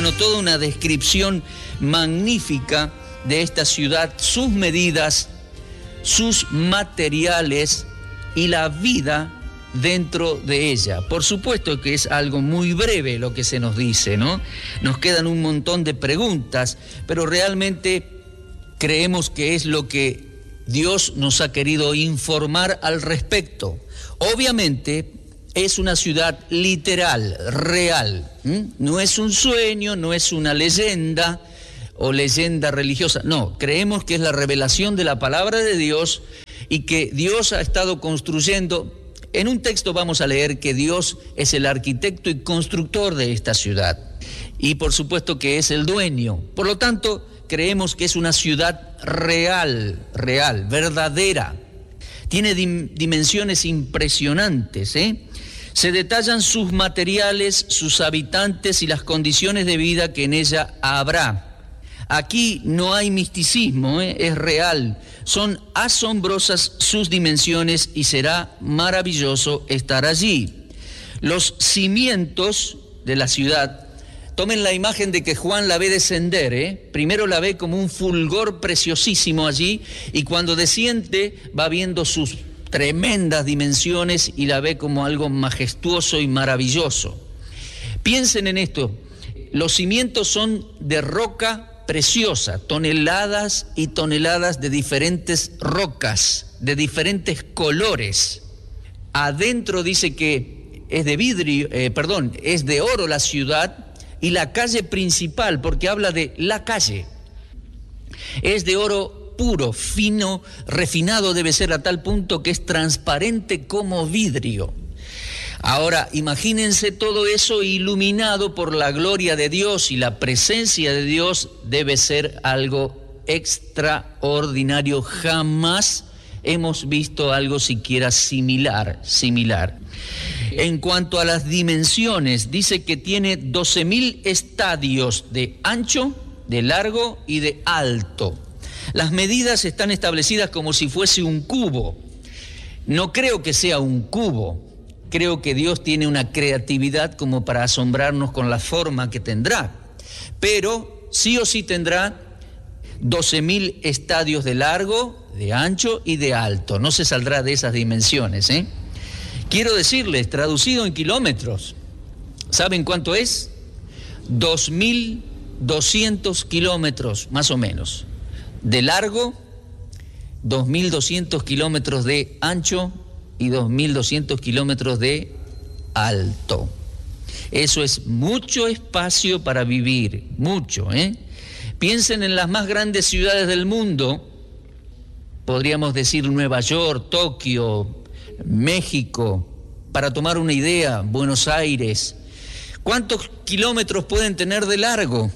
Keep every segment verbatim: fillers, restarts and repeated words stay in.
Bueno, toda una descripción magnífica de esta ciudad, sus medidas, sus materiales y la vida dentro de ella. Por supuesto que es algo muy breve lo que se nos dice, ¿no? Nos quedan un montón de preguntas, pero realmente creemos que es lo que Dios nos ha querido informar al respecto. Obviamente es una ciudad literal, real. ¿Mm? No es un sueño, no es una leyenda o leyenda religiosa. No, creemos que es la revelación de la palabra de Dios y que Dios ha estado construyendo. En un texto vamos a leer que Dios es el arquitecto y constructor de esta ciudad. Y por supuesto que es el dueño. Por lo tanto, creemos que es una ciudad real, real, verdadera. Tiene dim- dimensiones impresionantes, ¿eh? Se detallan sus materiales, sus habitantes y las condiciones de vida que en ella habrá. Aquí no hay misticismo, ¿eh? Es real. Son asombrosas sus dimensiones y será maravilloso estar allí. Los cimientos de la ciudad, tomen la imagen de que Juan la ve descender, ¿eh? Primero la ve como un fulgor preciosísimo allí y cuando desciende va viendo sus tremendas dimensiones y la ve como algo majestuoso y maravilloso. Piensen en esto, los cimientos son de roca preciosa, toneladas y toneladas de diferentes rocas, de diferentes colores. Adentro dice que es de vidrio, eh, perdón, es de oro la ciudad y la calle principal, porque habla de la calle, es de oro puro, fino, refinado debe ser a tal punto que es transparente como vidrio. Ahora, imagínense todo eso iluminado por la gloria de Dios y la presencia de Dios debe ser algo extraordinario. Jamás hemos visto algo siquiera similar, similar. En cuanto a las dimensiones, dice que tiene doce mil estadios de ancho, de largo y de alto. Las medidas están establecidas como si fuese un cubo. No creo que sea un cubo. Creo que Dios tiene una creatividad como para asombrarnos con la forma que tendrá. Pero sí o sí tendrá doce mil estadios de largo, de ancho y de alto. No se saldrá de esas dimensiones, ¿eh? Quiero decirles, traducido en kilómetros, ¿saben cuánto es? dos mil doscientos kilómetros, más o menos. De largo, dos mil doscientos kilómetros de ancho y dos mil doscientos kilómetros de alto. Eso es mucho espacio para vivir, mucho, ¿eh? Piensen en las más grandes ciudades del mundo, podríamos decir Nueva York, Tokio, México, para tomar una idea, Buenos Aires. ¿Cuántos kilómetros pueden tener de largo?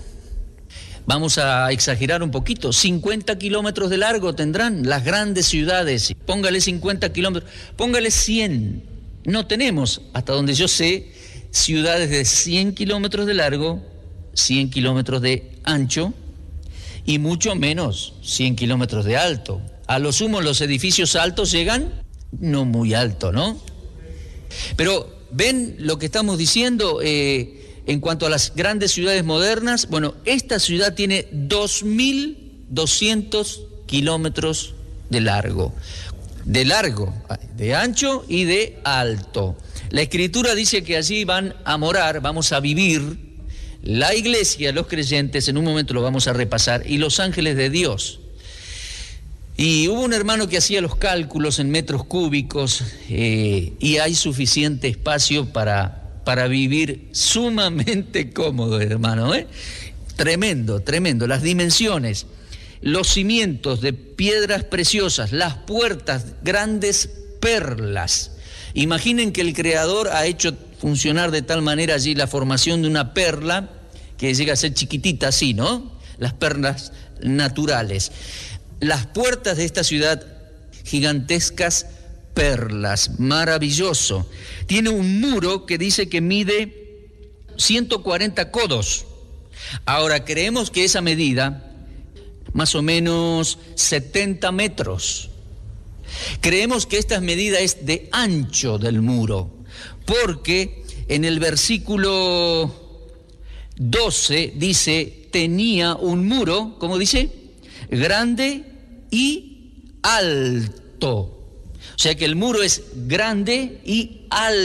Vamos a exagerar un poquito, cincuenta kilómetros de largo tendrán las grandes ciudades. Póngale cincuenta kilómetros, póngale cien. No tenemos, hasta donde yo sé, ciudades de cien kilómetros de largo, cien kilómetros de ancho y mucho menos cien kilómetros de alto. A lo sumo los edificios altos llegan, no muy alto, ¿no? Pero ven lo que estamos diciendo, eh, en cuanto a las grandes ciudades modernas, bueno, esta ciudad tiene dos mil doscientos kilómetros de largo, de largo, de ancho y de alto. La Escritura dice que allí van a morar, vamos a vivir, la iglesia, los creyentes, en un momento lo vamos a repasar, y los ángeles de Dios. Y hubo un hermano que hacía los cálculos en metros cúbicos eh, y hay suficiente espacio para... para vivir sumamente cómodo, hermano, ¿eh? Tremendo, tremendo. Las dimensiones, los cimientos de piedras preciosas, las puertas, grandes perlas. Imaginen que el Creador ha hecho funcionar de tal manera allí la formación de una perla que llega a ser chiquitita así, ¿no? Las perlas naturales. Las puertas de esta ciudad gigantescas, perlas, maravilloso. Tiene un muro que dice que mide ciento cuarenta codos. Ahora, creemos que esa medida, más o menos setenta metros. Creemos que esta medida es de ancho del muro, porque en el versículo doce dice, tenía un muro, ¿cómo dice? Grande y alto. O sea que el muro es grande y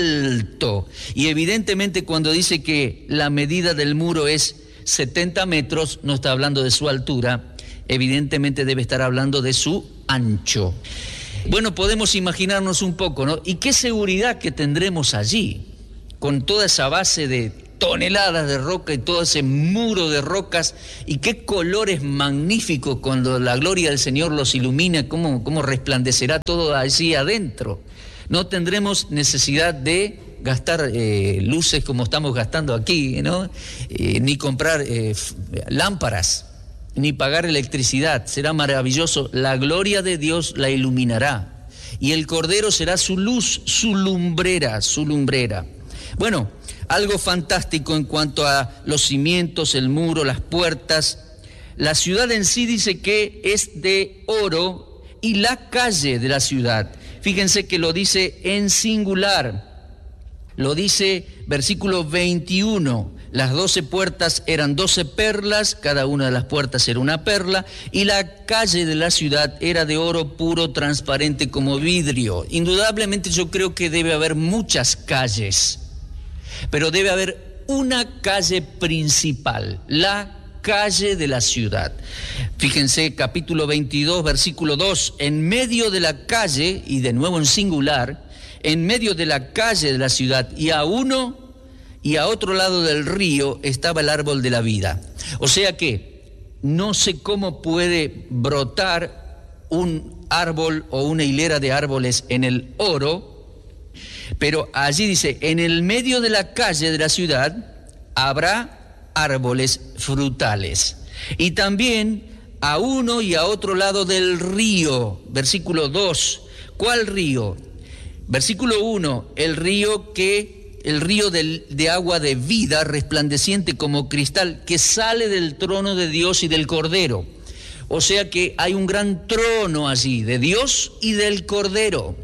alto. Y evidentemente cuando dice que la medida del muro es setenta metros, no está hablando de su altura, evidentemente debe estar hablando de su ancho. Bueno, podemos imaginarnos un poco, ¿no? ¿Y qué seguridad que tendremos allí? Con toda esa base de toneladas de roca y todo ese muro de rocas, y qué colores magníficos cuando la gloria del Señor los ilumina, cómo, cómo resplandecerá todo allí adentro. No tendremos necesidad de gastar eh, luces como estamos gastando aquí, ¿no? Eh, ni comprar eh, lámparas, ni pagar electricidad. Será maravilloso. La gloria de Dios la iluminará y el Cordero será su luz, su lumbrera, su lumbrera. Bueno, algo fantástico en cuanto a los cimientos, el muro, las puertas. La ciudad en sí dice que es de oro y la calle de la ciudad. Fíjense que lo dice en singular. Lo dice versículo veintiuno. Las doce puertas eran doce perlas, cada una de las puertas era una perla, y la calle de la ciudad era de oro puro, transparente como vidrio. Indudablemente yo creo que debe haber muchas calles, pero debe haber una calle principal, la calle de la ciudad. Fíjense, capítulo veintidós, versículo dos, en medio de la calle, y de nuevo en singular, en medio de la calle de la ciudad, y a uno y a otro lado del río estaba el árbol de la vida. O sea que no sé cómo puede brotar un árbol o una hilera de árboles en el oro, pero allí dice, en el medio de la calle de la ciudad habrá árboles frutales. Y también a uno y a otro lado del río, versículo dos. ¿Cuál río? Versículo uno, el río que... el río de, de agua de vida, resplandeciente como cristal, que sale del trono de Dios y del Cordero. O sea que hay un gran trono allí, de Dios y del Cordero.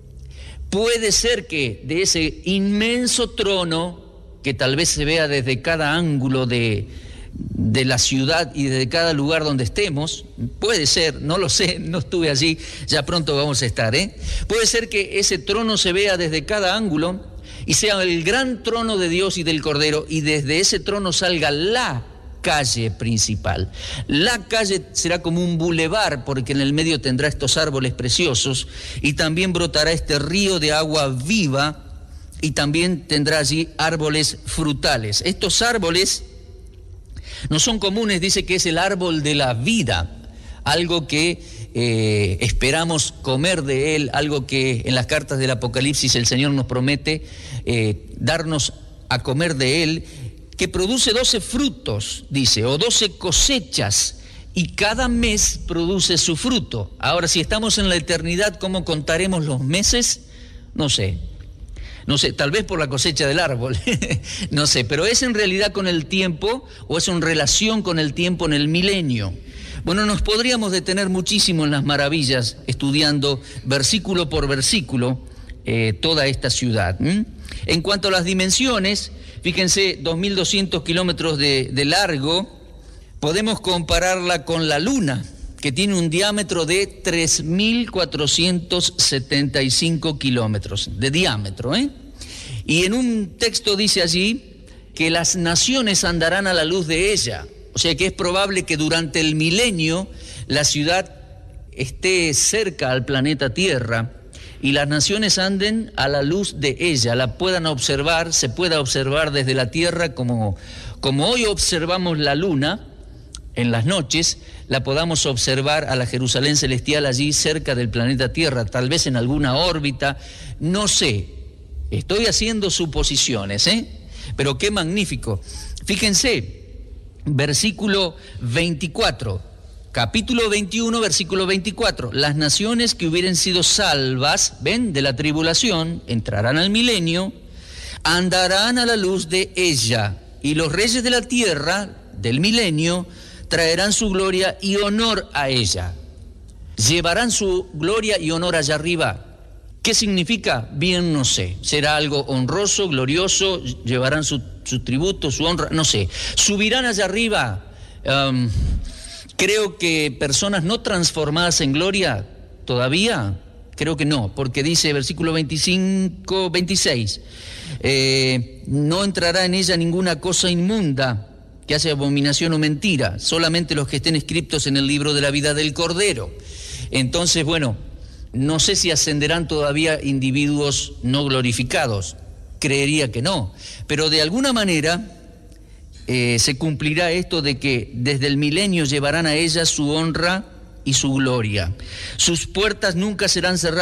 Puede ser que de ese inmenso trono, que tal vez se vea desde cada ángulo de, de la ciudad y desde cada lugar donde estemos, puede ser, no lo sé, no estuve allí, ya pronto vamos a estar, ¿eh? Puede ser que ese trono se vea desde cada ángulo, y sea el gran trono de Dios y del Cordero, y desde ese trono salga la calle principal. La calle será como un bulevar, porque en el medio tendrá estos árboles preciosos, y también brotará este río de agua viva, y también tendrá allí árboles frutales. Estos árboles no son comunes, dice que es el árbol de la vida, algo que eh, esperamos comer de él, algo que en las cartas del Apocalipsis el Señor nos promete eh, darnos a comer de él, que produce doce frutos, dice, o doce cosechas, y cada mes produce su fruto. Ahora, si estamos en la eternidad, ¿cómo contaremos los meses? No sé. No sé, tal vez por la cosecha del árbol, no sé, pero ¿es en realidad con el tiempo o es en relación con el tiempo en el milenio? Bueno, nos podríamos detener muchísimo en las maravillas, estudiando versículo por versículo eh, toda esta ciudad. ¿Mm? En cuanto a las dimensiones, fíjense, dos mil doscientos kilómetros de, de largo, podemos compararla con la Luna, que tiene un diámetro de tres mil cuatrocientos setenta y cinco kilómetros de diámetro, ¿eh? Y en un texto dice allí que las naciones andarán a la luz de ella. O sea que es probable que durante el milenio la ciudad esté cerca al planeta Tierra y las naciones anden a la luz de ella, la puedan observar, se pueda observar desde la Tierra como, como hoy observamos la Luna en las noches, la podamos observar a la Jerusalén celestial allí cerca del planeta Tierra, tal vez en alguna órbita, no sé, estoy haciendo suposiciones, ¿eh? Pero qué magnífico. Fíjense, versículo veinticuatro, capítulo veintiuno, versículo veinticuatro. Las naciones que hubieran sido salvas, ven, de la tribulación, entrarán al milenio, andarán a la luz de ella, y los reyes de la tierra, del milenio, traerán su gloria y honor a ella. Llevarán su gloria y honor allá arriba. ¿Qué significa? Bien, no sé. Será algo honroso, glorioso, llevarán su, su tributo, su honra, no sé. Subirán allá arriba. Um, creo que personas no transformadas en gloria, todavía, creo que no, porque dice versículo veinticinco, veintiséis, eh, no entrará en ella ninguna cosa inmunda que hace abominación o mentira, solamente los que estén escritos en el libro de la vida del Cordero. Entonces, bueno, no sé si ascenderán todavía individuos no glorificados, creería que no, pero de alguna manera eh, se cumplirá esto de que desde el milenio llevarán a ella su honra y su gloria. Sus puertas nunca serán cerradas